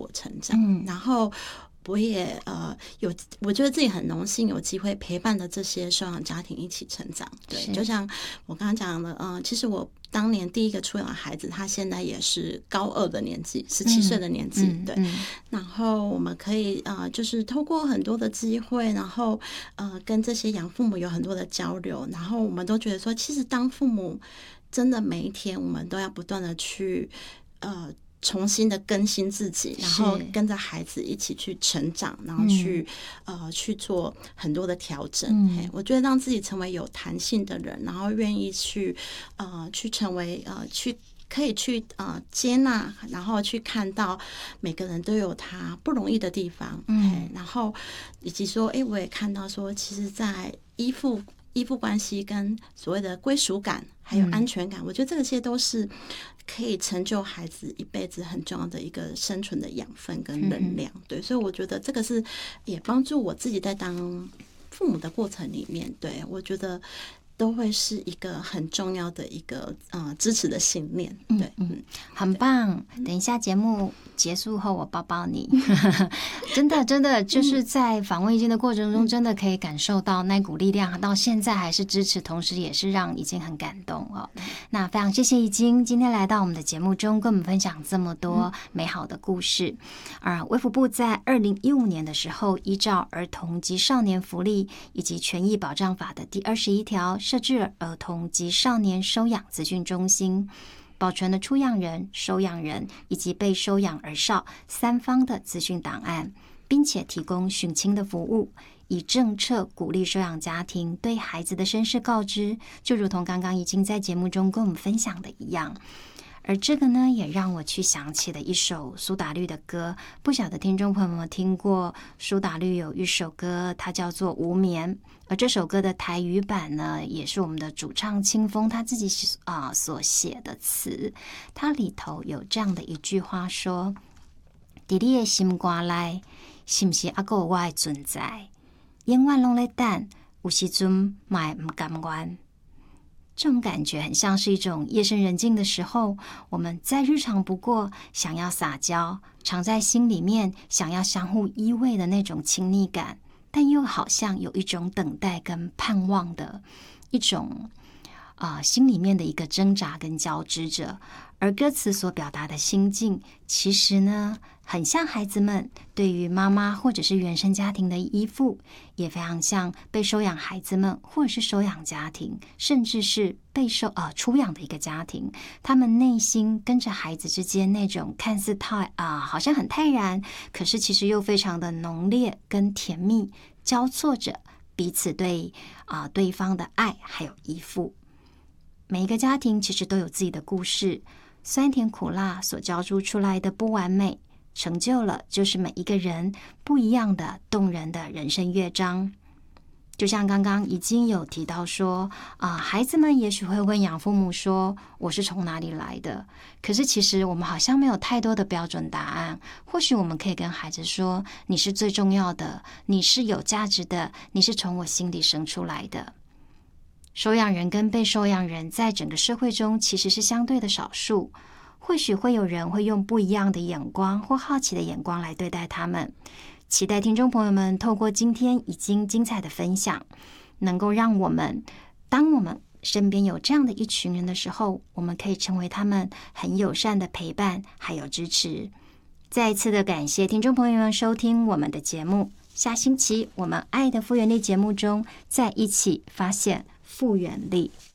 成长。然后我也我觉得自己很荣幸有机会陪伴的这些收养家庭一起成长。对，就像我刚刚讲的，其实我当年第一个出养的孩子，他现在也是高2的年纪，17岁的年纪。对，然后我们可以就是透过很多的机会，然后跟这些养父母有很多的交流，然后我们都觉得说，其实当父母真的每一天，我们都要不断的去重新的更新自己，然后跟着孩子一起去成长，然后去做很多的调整。我觉得让自己成为有弹性的人，然后愿意去成为可以去接纳，然后去看到每个人都有他不容易的地方。然后以及说我也看到说，其实在依附关系跟所谓的归属感还有安全感，我觉得这些都是可以成就孩子一辈子很重要的一个生存的养分跟能量。对，所以我觉得这个是也帮助我自己在当父母的过程里面，对，我觉得都会是一个很重要的一个支持的信念。对， 很棒。等一下节目结束后，我抱抱你。真的就是在访问怡菁的过程中，真的可以感受到那股力量，到现在还是支持，同时也是让怡菁很感动哦。那非常谢谢怡菁今天来到我们的节目中，跟我们分享这么多美好的故事。卫福部在2015年的时候，依照《儿童及少年福利以及权益保障法》的第21条，设置了儿童及少年收养资讯中心，保存了出养人、收养人以及被收养儿少3方的资讯档案，并且提供寻亲的服务，以政策鼓励收养家庭对孩子的身世告知，就如同刚刚已经在节目中跟我们分享的一样。而这个呢，也让我去想起了一首苏打绿的歌，不晓得听众朋友们听过苏打绿有一首歌，它叫做《无眠》，而这首歌的台语版呢，也是我们的主唱清风他自己所写的词。它里头有这样的一句话说：在你的心肝内，是不是还有我的存在？永远拢在等，有时阵嘛不甘愿。这种感觉很像是一种夜深人静的时候，我们再日常不过，想要撒娇，藏在心里面，想要相互依偎的那种亲昵感，但又好像有一种等待跟盼望的一种心里面的一个挣扎跟交织着。而歌词所表达的心境，其实呢，很像孩子们对于妈妈或者是原生家庭的依附，也非常像被收养孩子们或者是收养家庭，甚至是被出养的一个家庭，他们内心跟着孩子之间那种看似好像很泰然，可是其实又非常的浓烈跟甜蜜，交错着彼此对对方的爱还有依附。每一个家庭其实都有自己的故事，酸甜苦辣所交织出来的不完美，成就了就是每一个人不一样的动人的人生乐章。就像刚刚已经有提到说孩子们也许会问养父母说，我是从哪里来的？可是其实我们好像没有太多的标准答案。或许我们可以跟孩子说，你是最重要的，你是有价值的，你是从我心里生出来的。收养人跟被收养人在整个社会中其实是相对的少数，或许会有人会用不一样的眼光或好奇的眼光来对待他们。期待听众朋友们透过今天已经精彩的分享，能够让我们当我们身边有这样的一群人的时候，我们可以成为他们很友善的陪伴还有支持。再一次的感谢听众朋友们收听我们的节目，下星期我们爱的复原力节目中再一起发现复原力。